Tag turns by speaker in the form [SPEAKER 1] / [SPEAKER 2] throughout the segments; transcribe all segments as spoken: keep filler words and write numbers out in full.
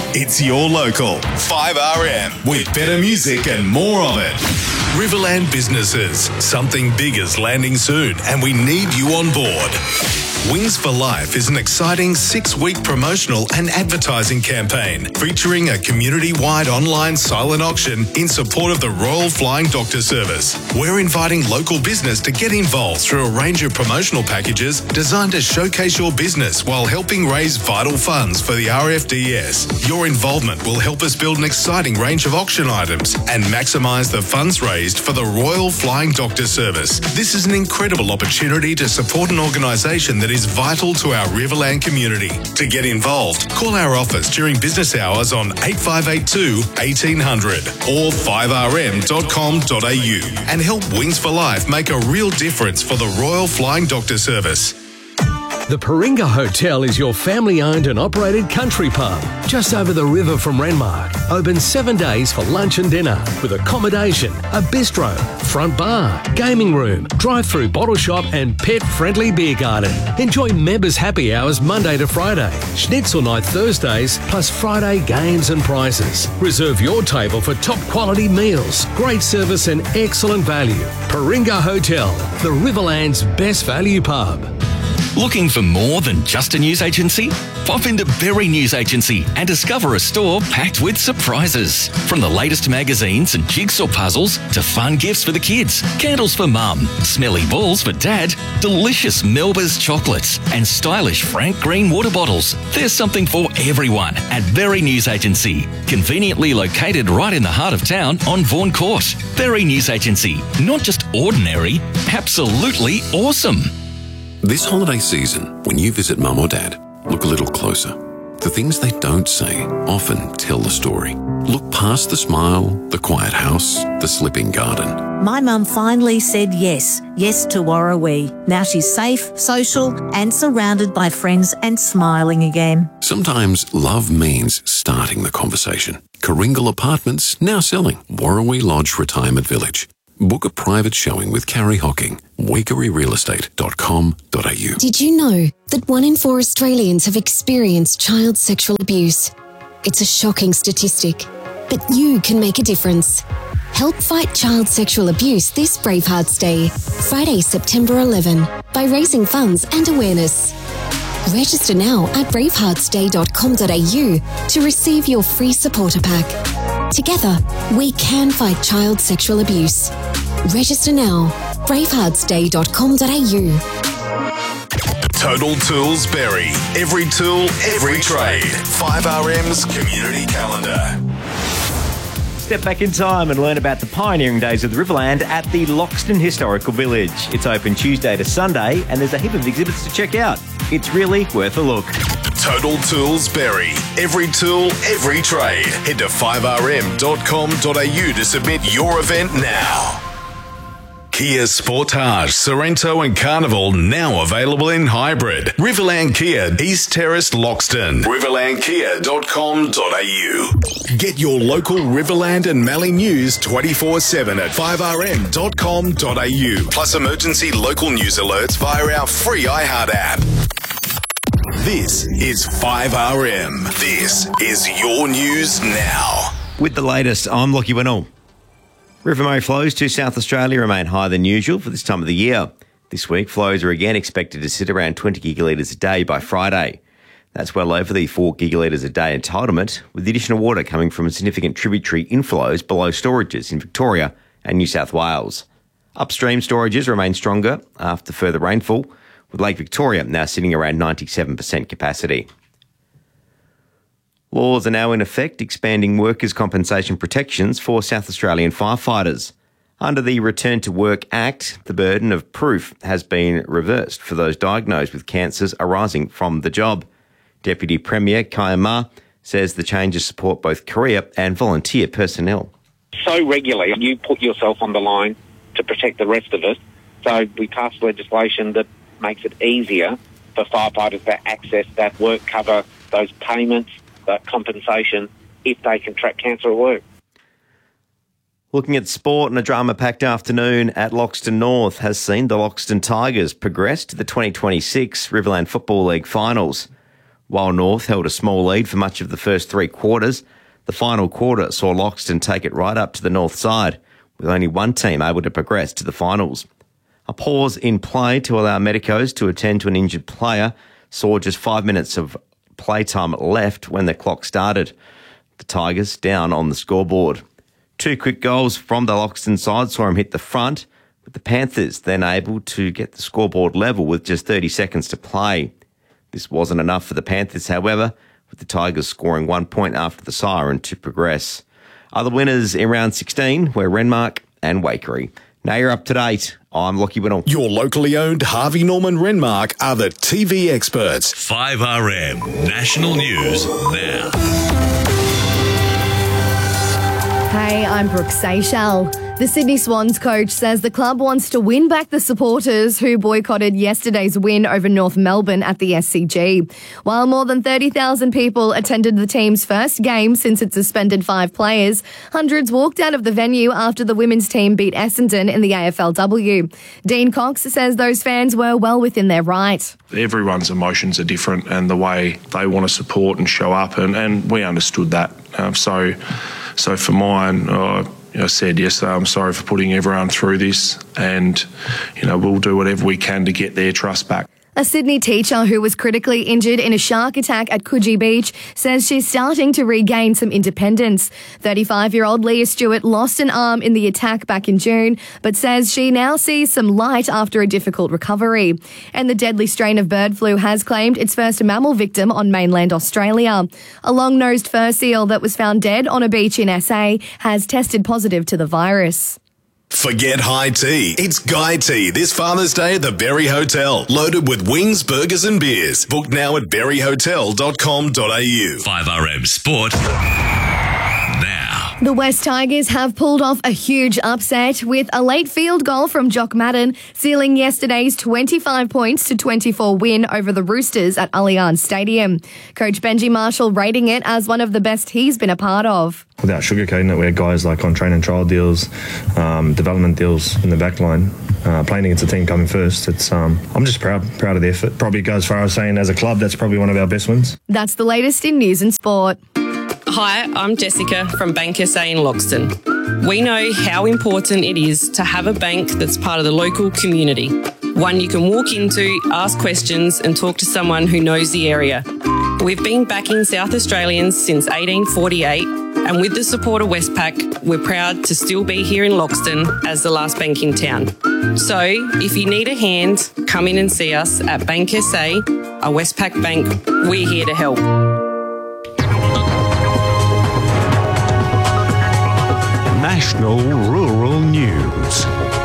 [SPEAKER 1] It's your local five R M with better music and more of it. Riverland Businesses. Something big is landing soon and we need you on board. Wings for Life is an exciting six-week promotional and advertising campaign featuring a community-wide online silent auction in support of the Royal Flying Doctor Service. We're inviting local business to get involved through a range of promotional packages designed to showcase your business while helping raise vital funds for the R F D S. Your involvement will help us build an exciting range of auction items and maximise the funds raised for the Royal Flying Doctor Service. This is an incredible opportunity to support an organisation that is vital to our Riverland community. To get involved, call our office during business hours on eight five eight two, one eight hundred or five r m dot com dot a u and help Wings for Life make a real difference for the Royal Flying Doctor Service.
[SPEAKER 2] The Paringa Hotel is your family-owned and operated country pub, just over the river from Renmark. Open seven days for lunch and dinner, with accommodation, a bistro, front bar, gaming room, drive-through bottle shop and pet-friendly beer garden. Enjoy members' happy hours Monday to Friday, schnitzel night Thursdays, plus Friday games and prizes. Reserve your table for top-quality meals, great service and excellent value. Paringa Hotel, the Riverland's best value pub.
[SPEAKER 3] Looking for more than just a news agency? Pop into Berry News Agency and discover a store packed with surprises. From the latest magazines and jigsaw puzzles to fun gifts for the kids, candles for mum, smelly balls for dad, delicious Melba's chocolates and stylish Frank Green water bottles. There's something for everyone at Berry News Agency. Conveniently located right in the heart of town on Vaughan Court. Berry News Agency. Not just ordinary, absolutely awesome.
[SPEAKER 4] This holiday season, when you visit mum or dad, look a little closer. The things they don't say often tell the story. Look past the smile, the quiet house, the slipping garden.
[SPEAKER 5] My mum finally said yes, yes to Warrawee. Now she's safe, social and surrounded by friends and smiling again.
[SPEAKER 4] Sometimes love means starting the conversation. Karingal Apartments now selling Warrawee Lodge Retirement Village. Book a private showing with Carrie Hocking, weekery real estate dot com dot a u.
[SPEAKER 6] Did you know that one in four Australians have experienced child sexual abuse? It's a shocking statistic, but you can make a difference. Help fight child sexual abuse this Bravehearts Day, Friday, September eleventh, by raising funds and awareness. Register now at bravehearts day dot com dot a u to receive your free supporter pack. Together, we can fight child sexual abuse. Register now, bravehearts day dot com dot a u.
[SPEAKER 1] Total Tools Berry. Every tool, every trade. five R M's community calendar.
[SPEAKER 7] Step back in time and learn about the pioneering days of the Riverland at the Loxton Historical Village. It's open Tuesday to Sunday and there's a heap of exhibits to check out. It's really worth a look.
[SPEAKER 1] Total Tools Berry. Every tool, every trade. Head to five r m dot com dot a u to submit your event now. Kia Sportage, Sorrento and Carnival now available in hybrid. Riverland Kia, East Terrace, Loxton. riverland kia dot com dot a u. Get your local Riverland and Mallee news twenty-four seven at five r m dot com dot a u. Plus emergency local news alerts via our free iHeart app. This is five R M. This is your news now.
[SPEAKER 7] With the latest, I'm Lockie Winnell. River Murray flows to South Australia remain higher than usual for this time of the year. This week, flows are again expected to sit around twenty gigalitres a day by Friday. That's well over the four gigalitres a day entitlement, with the additional water coming from significant tributary inflows below storages in Victoria and New South Wales. Upstream storages remain stronger after further rainfall, with Lake Victoria now sitting around ninety-seven percent capacity. Laws are now in effect expanding workers' compensation protections for South Australian firefighters. Under the Return to Work Act, the burden of proof has been reversed for those diagnosed with cancers arising from the job. Deputy Premier Kaya Ma says the changes support both career and volunteer personnel.
[SPEAKER 8] So regularly, you put yourself on the line to protect the rest of us. So we passed legislation that makes it easier for firefighters to access that work cover, those payments, that compensation, if they contract cancer at work.
[SPEAKER 7] Looking at sport, and a drama-packed afternoon at Loxton North has seen the Loxton Tigers progress to the twenty twenty-six Riverland Football League finals. While North held a small lead for much of the first three quarters, the final quarter saw Loxton take it right up to the North side, with only one team able to progress to the finals. A pause in play to allow Medicos to attend to an injured player saw just five minutes of playtime left when the clock started. The Tigers down on the scoreboard. Two quick goals from the Loxton side saw him hit the front, with the Panthers then able to get the scoreboard level with just thirty seconds to play. This wasn't enough for the Panthers, however, with the Tigers scoring one point after the siren to progress. Other winners in round sixteen were Renmark and Waikerie. Now you're up to date. I'm Lockie Winnell.
[SPEAKER 1] Your locally owned Harvey Norman Renmark are the T V experts.
[SPEAKER 9] five R M National News now.
[SPEAKER 10] Hey, I'm Brooke Seychelles. The Sydney Swans coach says the club wants to win back the supporters who boycotted yesterday's win over North Melbourne at the S C G. While more than thirty thousand people attended the team's first game since it suspended five players, hundreds walked out of the venue after the women's team beat Essendon in the A F L W. Dean Cox says those fans were well within their right.
[SPEAKER 11] Everyone's emotions are different and the way they want to support and show up, and, and we understood that. Um, so, so for mine, uh, I said yesterday, I'm sorry for putting everyone through this, and you know we'll do whatever we can to get their trust back.
[SPEAKER 10] A Sydney teacher who was critically injured in a shark attack at Coogee Beach says she's starting to regain some independence. thirty-five-year-old Leah Stewart lost an arm in the attack back in June, but says she now sees some light after a difficult recovery. And the deadly strain of bird flu has claimed its first mammal victim on mainland Australia. A long-nosed fur seal that was found dead on a beach in S A has tested positive to the virus.
[SPEAKER 1] Forget high tea. It's Guy Tea this Father's Day at the Berry Hotel. Loaded with wings, burgers and beers. Book now at berry hotel dot com dot a u.
[SPEAKER 9] five R M Sport now.
[SPEAKER 10] The West Tigers have pulled off a huge upset with a late field goal from Jock Madden, sealing yesterday's twenty-five points to twenty-four win over the Roosters at Allianz Stadium. Coach Benji Marshall rating it as one of the best he's been a part of.
[SPEAKER 12] Without sugarcoating it, we had guys like on train and trial deals, um, development deals in the back line, uh, playing against a team coming first. It's um, I'm just proud, proud of the effort. Probably go as far as saying as a club, that's probably one of our best wins.
[SPEAKER 10] That's the latest in news and sport.
[SPEAKER 13] Hi, I'm Jessica from Bank S A in Loxton. We know how important it is to have a bank that's part of the local community. One you can walk into, ask questions and talk to someone who knows the area. We've been backing South Australians since eighteen forty-eight, and with the support of Westpac, we're proud to still be here in Loxton as the last bank in town. So, if you need a hand, come in and see us at Bank S A, a Westpac bank. We're here to help.
[SPEAKER 14] National Rural News.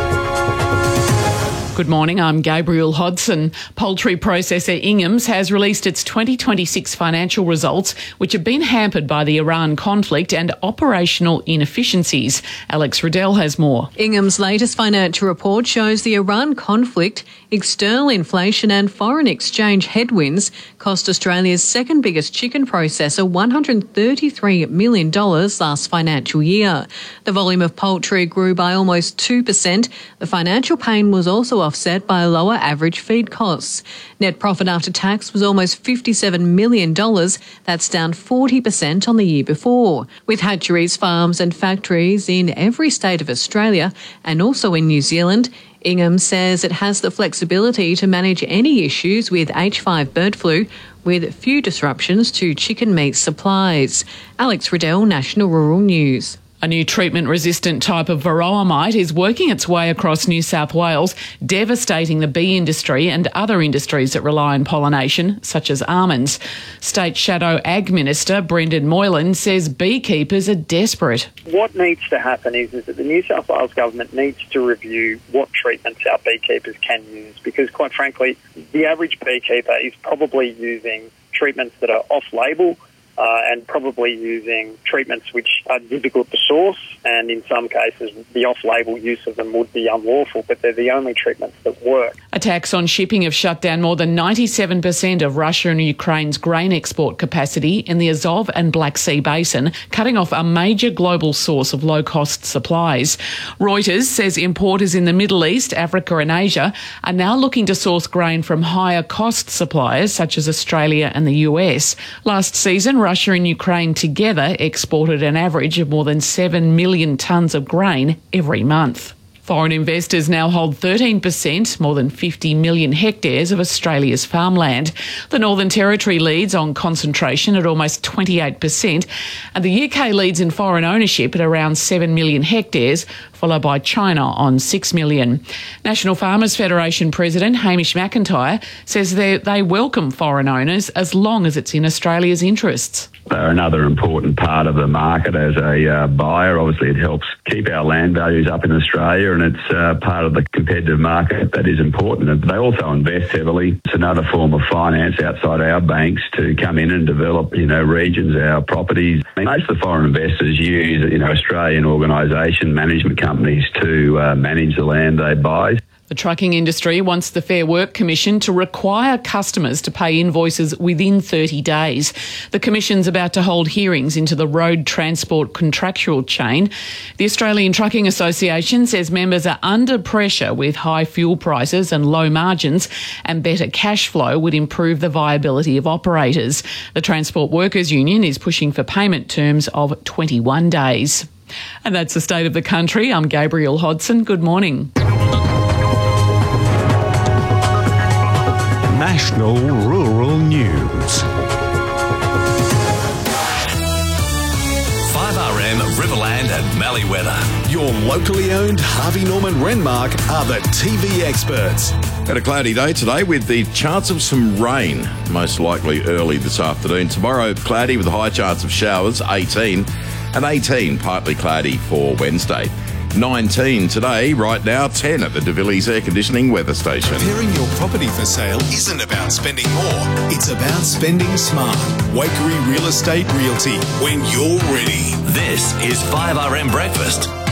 [SPEAKER 15] Good morning, I'm Gabriel Hodson. Poultry processor Ingham's has released its twenty twenty-six financial results, which have been hampered by the Iran conflict and operational inefficiencies. Alex Riddell has more.
[SPEAKER 16] Ingham's latest financial report shows the Iran conflict, external inflation and foreign exchange headwinds cost Australia's second biggest chicken processor one hundred thirty-three million dollars last financial year. The volume of poultry grew by almost two percent. The financial pain was also offset by lower average feed costs. Net profit after tax was almost fifty-seven million dollars. That's down forty percent on the year before. With hatcheries, farms and factories in every state of Australia and also in New Zealand, Ingham says it has the flexibility to manage any issues with H five bird flu with few disruptions to chicken meat supplies. Alex Riddell, National Rural News.
[SPEAKER 15] A new treatment-resistant type of varroa mite is working its way across New South Wales, devastating the bee industry and other industries that rely on pollination, such as almonds. State Shadow Ag Minister Brendan Moylan says beekeepers are desperate.
[SPEAKER 17] What needs to happen is, is that the New South Wales government needs to review what treatments our beekeepers can use, because quite frankly, the average beekeeper is probably using treatments that are off-label, Uh, and probably using treatments which are difficult to source, and in some cases the off-label use of them would be unlawful, but they're the only treatments that work.
[SPEAKER 15] Attacks on shipping have shut down more than ninety-seven percent of Russia and Ukraine's grain export capacity in the Azov and Black Sea basin, cutting off a major global source of low-cost supplies. Reuters says importers in the Middle East, Africa and Asia are now looking to source grain from higher-cost suppliers such as Australia and the U S. Last season, Russia and Ukraine together exported an average of more than seven million tonnes of grain every month. Foreign investors now hold thirteen percent, more than fifty million hectares of Australia's farmland. The Northern Territory leads on concentration at almost twenty-eight percent, and the U K leads in foreign ownership at around seven million hectares, followed by China on six million. National Farmers Federation President Hamish McIntyre says they, they welcome foreign owners as long as it's in Australia's interests.
[SPEAKER 18] They're another important part of the market as a uh, buyer. Obviously, it helps keep our land values up in Australia, and it's uh, part of the competitive market that is important. And they also invest heavily. It's another form of finance outside our banks to come in and develop, you know, regions, our properties. I mean, most of the foreign investors use, you know, Australian organisation management companies to uh, manage the land they buy.
[SPEAKER 15] The trucking industry wants the Fair Work Commission to require customers to pay invoices within thirty days. The Commission's about to hold hearings into the road transport contractual chain. The Australian Trucking Association says members are under pressure with high fuel prices and low margins, and better cash flow would improve the viability of operators. The Transport Workers Union is pushing for payment terms of twenty-one days. And that's the state of the country. I'm Gabrielle Hodson. Good morning.
[SPEAKER 14] National Rural News.
[SPEAKER 1] five R M, Riverland and Mallee weather. Your locally owned Harvey Norman Renmark are the T V experts.
[SPEAKER 19] Had a cloudy day today with the chance of some rain, most likely early this afternoon. Tomorrow, cloudy with a high chance of showers, eighteen, and eighteen, partly cloudy for Wednesday. nineteen today, right now, ten at the De Villiers Air Conditioning Weather Station.
[SPEAKER 1] Preparing your property for sale isn't about spending more, it's about spending smart. Wakery Real Estate Realty, when you're ready.
[SPEAKER 9] This is five R M Breakfast.